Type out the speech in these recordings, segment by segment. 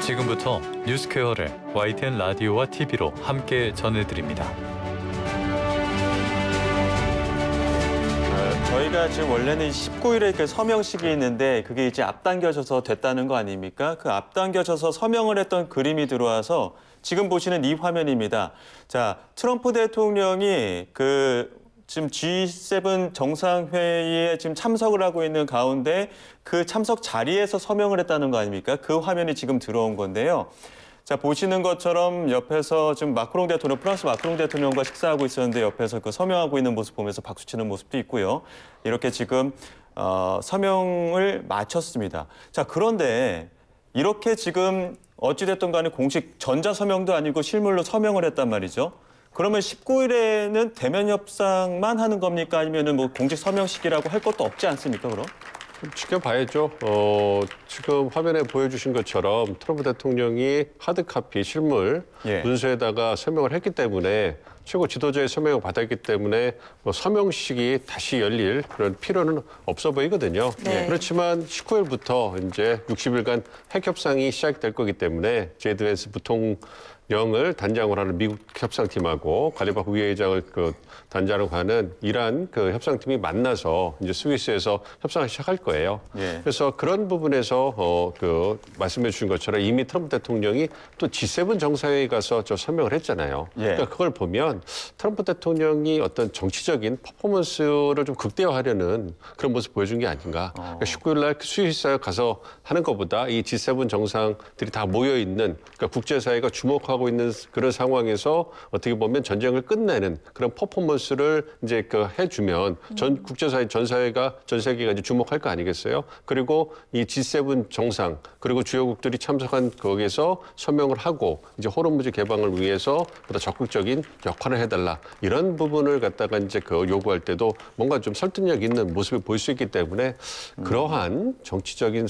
지금부터 뉴스퀘어를 YTN 라디오와 TV로 함께 전해드립니다. 저희가 지금 원래는 19일에 이렇게 서명식이 있는데 그게 이제 앞당겨져서 됐다는 거 아닙니까? 그 앞당겨져서 서명을 했던 그림이 들어와서 지금 보시는 이 화면입니다. 자, 트럼프 대통령이 지금 G7 정상회의에 지금 참석을 하고 있는 가운데 그 참석 자리에서 서명을 했다는 거 아닙니까? 그 화면이 지금 들어온 건데요. 자, 보시는 것처럼 옆에서 지금 프랑스 마크롱 대통령과 식사하고 있었는데 옆에서 그 서명하고 있는 모습 보면서 박수치는 모습도 있고요. 이렇게 지금 서명을 마쳤습니다. 자, 그런데 이렇게 지금 어찌됐든 간에 공식 전자서명도 아니고 실물로 서명을 했단 말이죠. 그러면 19일에는 대면 협상만 하는 겁니까? 아니면은 뭐 공식 서명식이라고 할 것도 없지 않습니까, 그럼? 지켜봐야죠. 지금 화면에 보여주신 것처럼 트럼프 대통령이 하드카피 실물 문서에다가 서명을 했기 때문에 최고 지도자의 서명을 받았기 때문에 뭐 서명식이 다시 열릴 그런 필요는 없어 보이거든요. 네. 그렇지만 19일부터 이제 60일간 핵 협상이 시작될 거기 때문에 제드 밴스 부통령을 단장으로 하는 미국 협상팀하고 갈리바 부의장을 단장으로 하는 이란 협상팀이 만나서 이제 스위스에서 협상을 시작할 거예요. 그래서 그런 부분에서 말씀해 주신 것처럼 이미 트럼프 대통령이 또 G7 정상회의 가서 서명을 했잖아요. 그러니까 그걸 보면 트럼프 대통령이 어떤 정치적인 퍼포먼스를 좀 극대화하려는 그런 모습 보여준 게 아닌가. 그러니까 19일 날 스위스에 가서 하는 것보다 이 G7 정상들이 다 모여 있는 그러니까 국제사회가 주목하고 있는 그런 상황에서 어떻게 보면 전쟁을 끝내는 그런 퍼포먼스를 이제 해주면 전 국제사회 전 세계가 이제 주목할 거 아니겠어요? 그리고 이 G7 정상 그리고 주요국들이 참석한 거기에서 서명을 하고 이제 호르무즈 개방을 위해서 보다 적극적인 역할을 해달라 이런 부분을 갖다가 이제 요구할 때도 뭔가 좀 설득력 있는 모습을 보일 수 있기 때문에 그러한 정치적인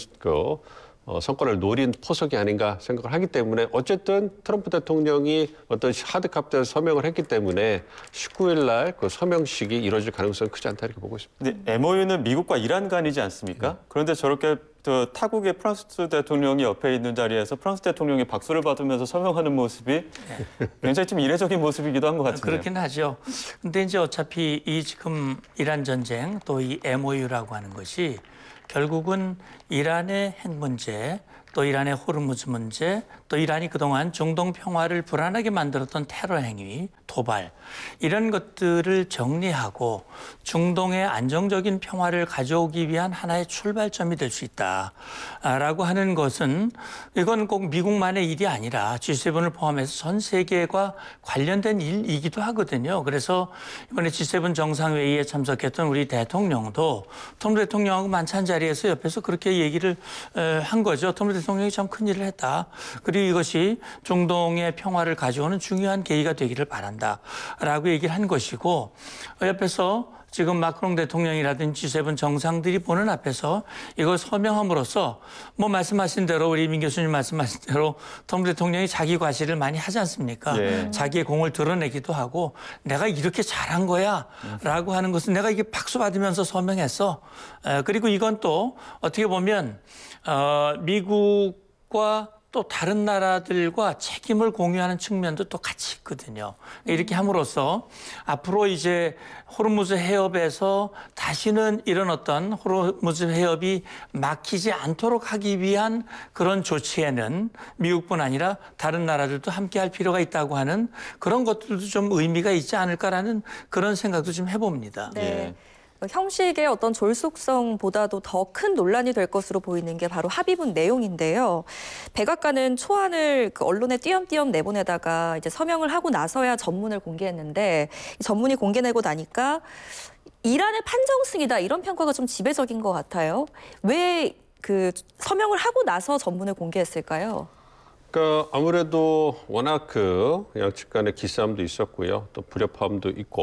성과를 노린 포석이 아닌가 생각을 하기 때문에 어쨌든 트럼프 대통령이 어떤 하드카피에 서명을 했기 때문에 19일 날 그 서명식이 이루어질 가능성은 크지 않다 이렇게 보고 있습니다. 근데 MOU는 미국과 이란 간이지 않습니까? 그런데 저렇게 타국의 프랑스 대통령이 옆에 있는 자리에서 프랑스 대통령이 박수를 받으면서 서명하는 모습이 굉장히 좀 이례적인 모습이기도 한 것 같은데요. 그렇긴 하죠. 근데 이제 어차피 이 지금 이란 전쟁 또 이 MOU라고 하는 것이 결국은 이란의 핵 문제, 또 이란의 호르무즈 문제, 또 이란이 그동안 중동 평화를 불안하게 만들었던 테러 행위, 도발 이런 것들을 정리하고 중동의 안정적인 평화를 가져오기 위한 하나의 출발점이 될 수 있다라고 하는 것은 이건 꼭 미국만의 일이 아니라 G7을 포함해서 전 세계과 관련된 일이기도 하거든요. 그래서 이번에 G7 정상회의에 참석했던 우리 대통령도 트럼프 대통령하고 만찬 자리에서 옆에서 그렇게 얘기를 한 거죠. 트럼프 대통령이 참 큰일을 했다. 그리고 이것이 중동의 평화를 가져오는 중요한 계기가 되기를 바란다라고 얘기를 한 것이고 옆에서 지금 마크롱 대통령이라든지 G7 정상들이 보는 앞에서 이걸 서명함으로써 뭐 말씀하신 대로 우리 민 교수님 말씀하신 대로 트럼프 대통령이 자기 과시를 많이 하지 않습니까? 자기의 공을 드러내기도 하고 내가 이렇게 잘한 거야 라고 하는 것은 내가 이게 박수 받으면서 서명했어. 그리고 이건 또 어떻게 보면 미국과 또 다른 나라들과 책임을 공유하는 측면도 또 같이 있거든요. 이렇게 함으로써 앞으로 이제 호르무즈 해협에서 다시는 이런 어떤 호르무즈 해협이 막히지 않도록 하기 위한 그런 조치에는 미국뿐 아니라 다른 나라들도 함께 할 필요가 있다고 하는 그런 것들도 좀 의미가 있지 않을까라는 그런 생각도 좀 해봅니다. 네. 형식의 어떤 졸속성보다도 더 큰 논란이 될 것으로 보이는 게 바로 합의문 내용인데요. 백악관은 초안을 언론에 띄엄띄엄 내보내다가 이제 서명을 하고 나서야 전문을 공개했는데 전문이 공개되고 나니까 이란의 판정승이다 이런 평가가 좀 지배적인 것 같아요. 왜 서명을 하고 나서 전문을 공개했을까요? 그러니까 아무래도 워낙 양측 간의 기싸움도 있었고요. 또 불협화음도 있고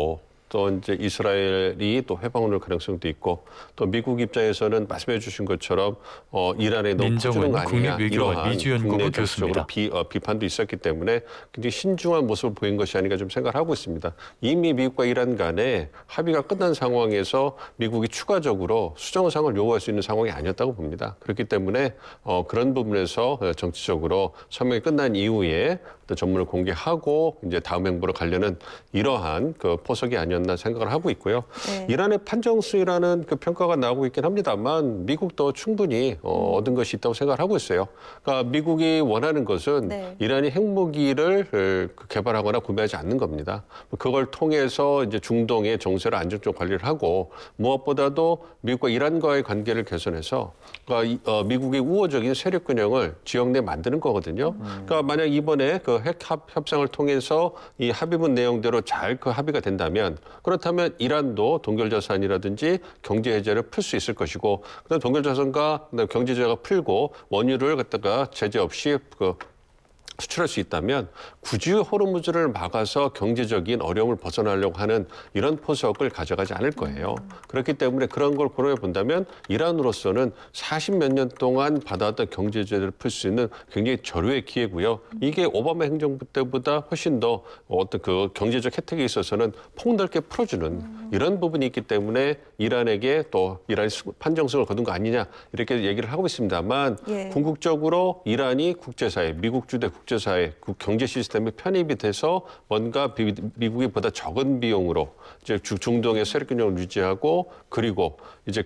또 이제 이스라엘이 또 해방을 할 가능성도 있고 또 미국 입장에서는 말씀해 주신 것처럼 이란에 너무 퍼주는 거 아니냐 국립외교원 미주연구부 국내 교수입니다. 비판도 있었기 때문에 굉장히 신중한 모습을 보인 것이 아닌가 좀 생각을 하고 있습니다. 이미 미국과 이란 간에 합의가 끝난 상황에서 미국이 추가적으로 수정상을 요구할 수 있는 상황이 아니었다고 봅니다. 그렇기 때문에 그런 부분에서 정치적으로 서명이 끝난 이후에 또 전문을 공개하고 이제 다음 행보로 가려는 이러한 그 포석이 아니었나 생각을 하고 있고요. 네. 이란의 판정수라는 그 평가가 나오고 있긴 합니다만 미국도 충분히 얻은 것이 있다고 생각을 하고 있어요. 그러니까 미국이 원하는 것은 네. 이란이 핵무기를 개발하거나 구매하지 않는 겁니다. 그걸 통해서 이제 중동의 정세를 안정적 관리를 하고 무엇보다도 미국과 이란과의 관계를 개선해서 그러니까 미국의 우호적인 세력 균형을 지역 내에 만드는 거거든요. 그러니까 만약 이번에 그 핵 협상을 통해서 이 합의문 내용대로 잘 그 합의가 된다면 그렇다면 이란도 동결자산이라든지 경제 해제를 풀 수 있을 것이고 그다음 동결자산과 경제 제재가 풀고 원유를 갖다가 제재 없이 수출할 수 있다면 굳이 호르무즈를 막아서 경제적인 어려움을 벗어나려고 하는 이런 포석을 가져가지 않을 거예요. 그렇기 때문에 그런 걸 고려해 본다면 이란으로서는 40몇 년 동안 받아왔던 경제 제재를 풀 수 있는 굉장히 절호의 기회고요. 이게 오바마 행정부 때보다 훨씬 더 어떤 그 경제적 혜택에 있어서는 폭넓게 풀어주는 이런 부분이 있기 때문에 이란에게 또 이란이 판정승을 거둔 거 아니냐 이렇게 얘기를 하고 있습니다만 예. 궁극적으로 이란이 국제사회, 미국 주대 국제사회, 경제 시스템에 편입이 돼서 뭔가 미국이 보다 적은 비용으로 이제 중동의 세력 균형을 유지하고 그리고 이제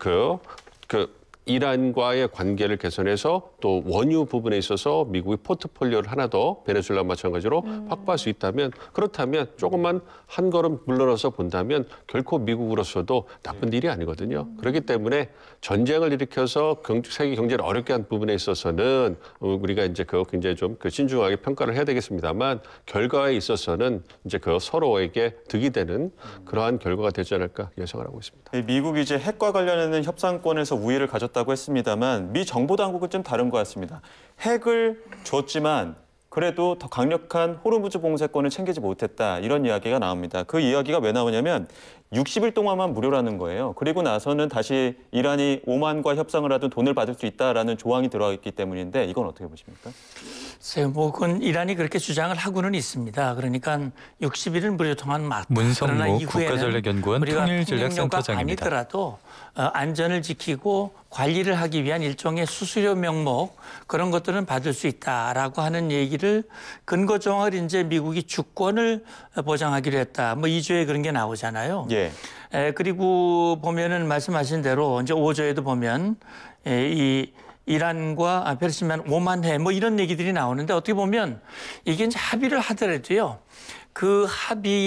이란과의 관계를 개선해서 또 원유 부분에 있어서 미국의 포트폴리오를 하나 더 베네수엘라와 마찬가지로 확보할 수 있다면 그렇다면 조금만 한 걸음 물러나서 본다면 결코 미국으로서도 나쁜 일이 아니거든요. 그렇기 때문에 전쟁을 일으켜서 세계 경제를 어렵게 한 부분에 있어서는 우리가 이제 굉장히 좀 신중하게 평가를 해야 되겠습니다만 결과에 있어서는 이제 서로에게 득이 되는 그러한 결과가 되지 않을까 예상을 하고 있습니다. 미국이 이제 핵과 관련해는 협상권에서 우위를 가졌다고 했습니다만 미 정보 당국은 좀 다른 것 같습니다. 핵을 줬지만 그래도 더 강력한 호르무즈 봉쇄권을 챙기지 못했다 이런 이야기가 나옵니다. 그 이야기가 왜 나오냐면 60일 동안만 무료라는 거예요. 그리고 나서는 다시 이란이 오만과 협상을 하든 돈을 받을 수 있다라는 조항이 들어가 있기 때문인데 이건 어떻게 보십니까? 그건 이란이 그렇게 주장을 하고는 있습니다. 그러니까 60일은 무료 통한 맞다. 문성무 그러나 이후에는 국가전략연구원 우리가 통일전략센터장입니다. 아니더라도 안전을 지키고 관리를 하기 위한 일종의 수수료 명목 그런 것들은 받을 수 있다라고 하는 얘기를 근거 조항을 이제 미국이 주권을 보장하기로 했다. 뭐 2조에 그런 게 나오잖아요. 예. 그리고 보면은 말씀하신 대로 이제 5조에도 보면 이 이란과 페르시면 오만해 뭐 이런 얘기들이 나오는데 어떻게 보면 이게 이제 합의를 하더라도요. 그 합의